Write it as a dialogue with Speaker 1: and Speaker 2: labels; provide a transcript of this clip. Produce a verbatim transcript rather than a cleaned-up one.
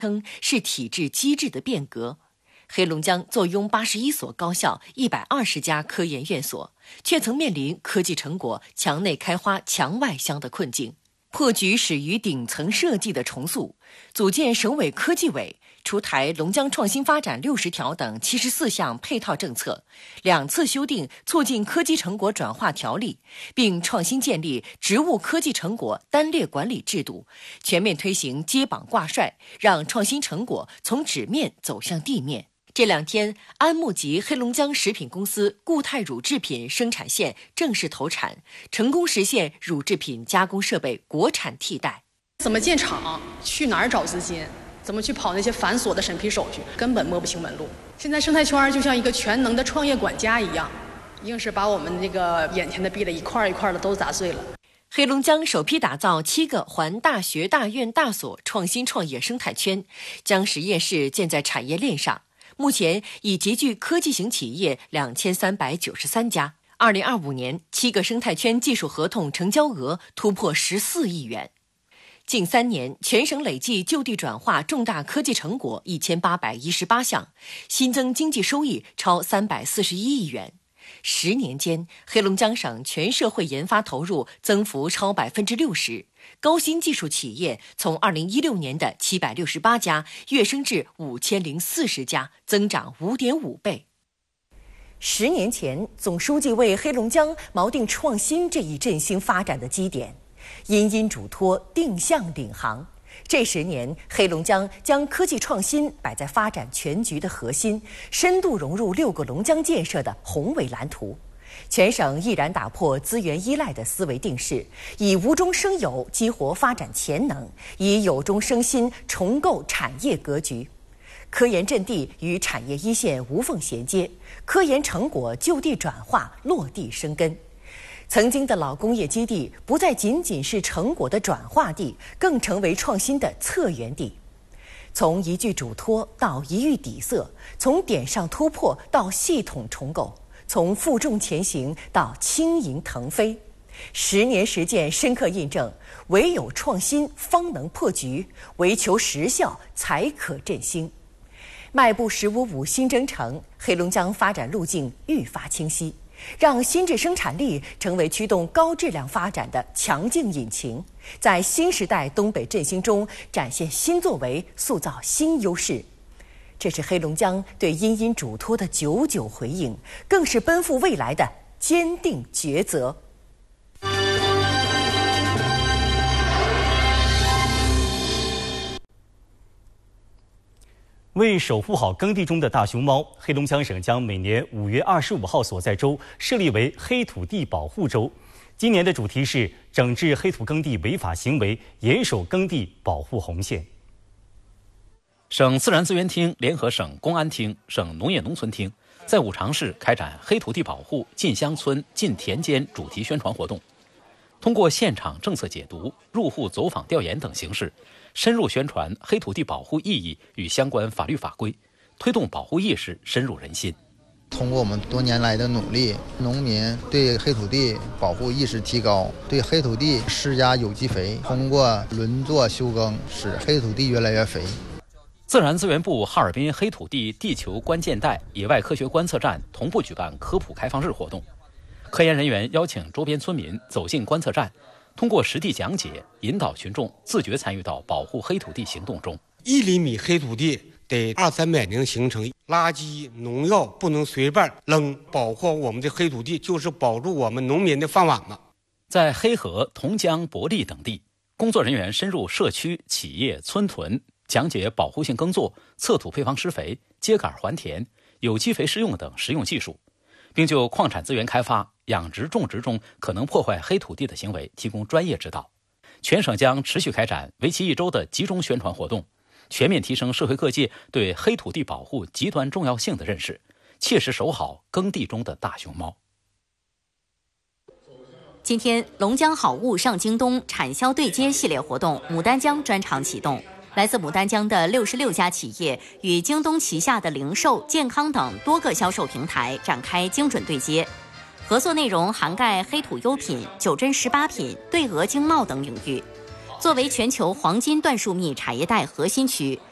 Speaker 1: 称是体制机制的变革。黑龙江坐拥八十一所高校、一百二十家科研院所，却曾面临科技成果墙内开花墙外香的困境。破局始于顶层设计的重塑，组建省委科技委，出台龙江创新发展六十条等七十四项配套政策，两次修订促进科技成果转化条例，并创新建立职务科技成果单列管理制度，全面推行接榜挂帅，让创新成果从纸面走向地面。这两天，安牧集黑龙江食品公司固态乳制品生产线正式投产，成功实现乳制品加工设备国产替代。
Speaker 2: 怎么建厂？去哪儿找资金？怎么去跑那些繁琐的审批手续？根本摸不清门路。现在生态圈就像一个全能的创业管家一样，硬是把我们这个眼前的壁垒一块一块的都砸碎了。
Speaker 1: 黑龙江首批打造七个环大学、大院、大所创新创业生态圈，将实验室建在产业链上。目前已集聚科技型企业两千三百九十三家。二零二五年，七个生态圈技术合同成交额突破十四亿元。近三年，全省累计就地转化重大科技成果一千八百一十八项，新增经济收益超三百四十一亿元。十年间，黑龙江省全社会研发投入增幅超百分之六十，高新技术企业从二零一六年的七百六十八家跃升至五千零四十家，增长五点五倍。十年前，总书记为黑龙江锚定创新这一振兴发展的基点，殷殷嘱托，定向领航。这十年，黑龙江将科技创新摆在发展全局的核心，深度融入六个龙江建设的宏伟蓝图。全省毅然打破资源依赖的思维定势，以无中生有激活发展潜能，以有中生新重构产业格局。科研阵地与产业一线无缝衔接，科研成果就地转化，落地生根。曾经的老工业基地不再仅仅是成果的转化地，更成为创新的策源地。从一句嘱托到一域底色，从点上突破到系统重构，从负重前行到轻盈腾飞。十年实践深刻印证，唯有创新方能破局，唯求实效才可振兴。迈步十五五新征程，黑龙江发展路径愈发清晰，让新质生产力成为驱动高质量发展的强劲引擎，在新时代东北振兴中展现新作为，塑造新优势。这是黑龙江对殷殷嘱托的久久回应，更是奔赴未来的坚定抉择。
Speaker 3: 为守护好耕地中的大熊猫，黑龙江省将每年五月二十五号所在周设立为黑土地保护周。今年的主题是整治黑土耕地违法行为，严守耕地保护红线。
Speaker 4: 省自然资源厅联合省公安厅、省农业农村厅，在五常市开展黑土地保护、进乡村、进田间主题宣传活动，通过现场政策解读、入户走访调研等形式，深入宣传黑土地保护意义与相关法律法规，推动保护意识深入人心。
Speaker 5: 通过我们多年来的努力，农民对黑土地保护意识提高，对黑土地施加有机肥，通过轮作休耕，使黑土地越来越肥。
Speaker 4: 自然资源部哈尔滨黑土地地球关键带野外科学观测站同步举办科普开放日活动，科研人员邀请周边村民走进观测站，通过实地讲解，引导群众自觉参与到保护黑土地行动中。
Speaker 6: 一厘米黑土地得二三百年形成，垃圾农药不能随便扔，保护我们的黑土地就是保住我们农民的饭碗嘛。
Speaker 4: 在黑河、同江、博利等地，工作人员深入社区、企业、村屯，讲解保护性耕作、测土配方施肥、秸秆还田、有机肥施用等实用技术，并就矿产资源开发、养殖种植中可能破坏黑土地的行为提供专业指导。全省将持续开展为期一周的集中宣传活动，全面提升社会各界对黑土地保护极端重要性的认识，切实守好耕地中的大熊猫。
Speaker 7: 今天，龙江好物上京东产销对接系列活动牡丹江专场启动。来自牡丹江的六十六家企业与京东旗下的零售、健康等多个销售平台展开精准对接，合作内容涵盖黑土优品、九针十八品、对俄经贸等领域。作为全球黄金椴树蜜产业带核心区，